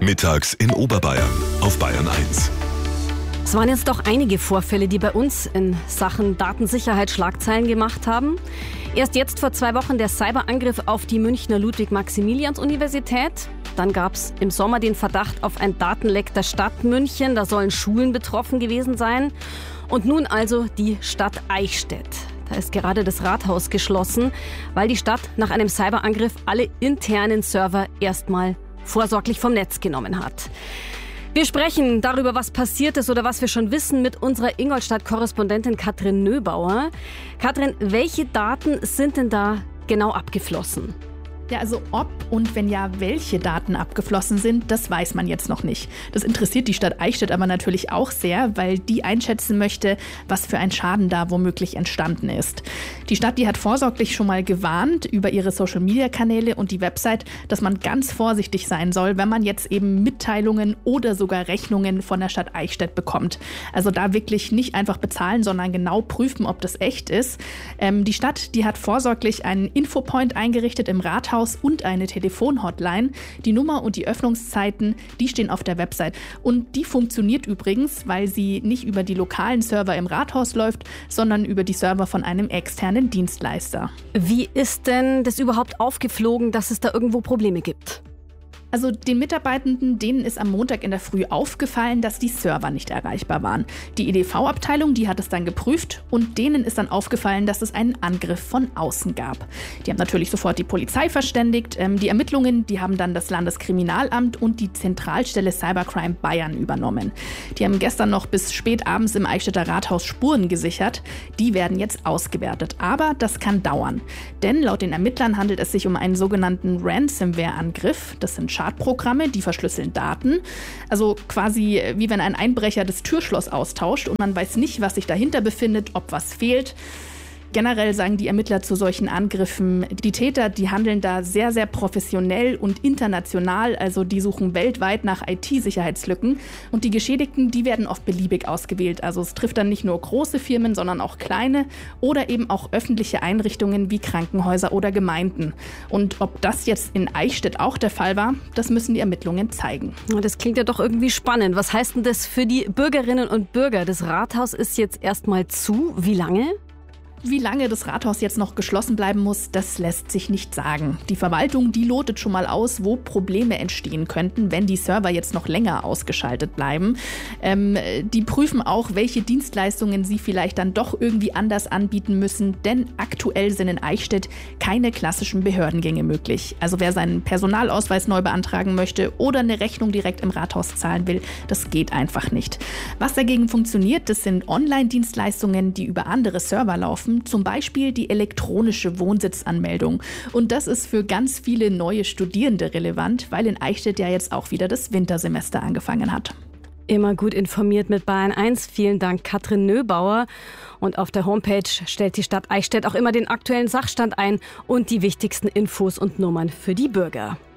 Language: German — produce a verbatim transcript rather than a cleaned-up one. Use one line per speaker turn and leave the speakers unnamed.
Mittags in Oberbayern auf Bayern eins.
Es waren jetzt doch einige Vorfälle, die bei uns in Sachen Datensicherheit Schlagzeilen gemacht haben. Erst jetzt vor zwei Wochen der Cyberangriff auf die Münchner Ludwig-Maximilians-Universität. Dann gab es im Sommer den Verdacht auf ein Datenleck der Stadt München. Da sollen Schulen betroffen gewesen sein. Und nun also die Stadt Eichstätt. Da ist gerade das Rathaus geschlossen, weil die Stadt nach einem Cyberangriff alle internen Server erstmal vorsorglich vom Netz genommen hat. Wir sprechen darüber, was passiert ist oder was wir schon wissen, mit unserer Ingolstadt-Korrespondentin Katrin Nöbauer. Katrin, welche Daten sind denn da genau abgeflossen?
Ja, also ob und wenn ja, welche Daten abgeflossen sind, das weiß man jetzt noch nicht. Das interessiert die Stadt Eichstätt aber natürlich auch sehr, weil die einschätzen möchte, was für ein Schaden da womöglich entstanden ist. Die Stadt, die hat vorsorglich schon mal gewarnt über ihre Social-Media-Kanäle und die Website, dass man ganz vorsichtig sein soll, wenn man jetzt eben Mitteilungen oder sogar Rechnungen von der Stadt Eichstätt bekommt. Also da wirklich nicht einfach bezahlen, sondern genau prüfen, ob das echt ist. Ähm, die Stadt, die hat vorsorglich einen Infopoint eingerichtet im Rathaus und eine Telefonhotline. Die Nummer und die Öffnungszeiten, die stehen auf der Website. Und die funktioniert übrigens, weil sie nicht über die lokalen Server im Rathaus läuft, sondern über die Server von einem externen Dienstleister.
Wie ist denn das überhaupt aufgeflogen, dass es da irgendwo Probleme gibt?
Also den Mitarbeitenden, denen ist am Montag in der Früh aufgefallen, dass die Server nicht erreichbar waren. Die E D V-Abteilung, die hat es dann geprüft und denen ist dann aufgefallen, dass es einen Angriff von außen gab. Die haben natürlich sofort die Polizei verständigt. Ähm, die Ermittlungen, die haben dann das Landeskriminalamt und die Zentralstelle Cybercrime Bayern übernommen. Die haben gestern noch bis spät abends im Eichstätter Rathaus Spuren gesichert. Die werden jetzt ausgewertet. Aber das kann dauern. Denn laut den Ermittlern handelt es sich um einen sogenannten Ransomware-Angriff. Das sind Schadprogramme, die verschlüsseln Daten. Also quasi wie wenn ein Einbrecher das Türschloss austauscht und man weiß nicht, was sich dahinter befindet, ob was fehlt. Generell sagen die Ermittler zu solchen Angriffen, die Täter, die handeln da sehr, sehr professionell und international. Also die suchen weltweit nach I T-Sicherheitslücken. Und die Geschädigten, die werden oft beliebig ausgewählt. Also es trifft dann nicht nur große Firmen, sondern auch kleine oder eben auch öffentliche Einrichtungen wie Krankenhäuser oder Gemeinden. Und ob das jetzt in Eichstätt auch der Fall war, das müssen die Ermittlungen zeigen.
Das klingt ja doch irgendwie spannend. Was heißt denn das für die Bürgerinnen und Bürger? Das Rathaus ist jetzt erstmal zu. Wie lange?
Wie lange das Rathaus jetzt noch geschlossen bleiben muss, das lässt sich nicht sagen. Die Verwaltung, die lotet schon mal aus, wo Probleme entstehen könnten, wenn die Server jetzt noch länger ausgeschaltet bleiben. Ähm, die prüfen auch, welche Dienstleistungen sie vielleicht dann doch irgendwie anders anbieten müssen, denn aktuell sind in Eichstätt keine klassischen Behördengänge möglich. Also wer seinen Personalausweis neu beantragen möchte oder eine Rechnung direkt im Rathaus zahlen will, das geht einfach nicht. Was dagegen funktioniert, das sind Online-Dienstleistungen, die über andere Server laufen. Zum Beispiel die elektronische Wohnsitzanmeldung. Und das ist für ganz viele neue Studierende relevant, weil in Eichstätt ja jetzt auch wieder das Wintersemester angefangen hat.
Immer gut informiert mit Bayern eins. Vielen Dank, Katrin Nöbauer. Und auf der Homepage stellt die Stadt Eichstätt auch immer den aktuellen Sachstand ein und die wichtigsten Infos und Nummern für die Bürger.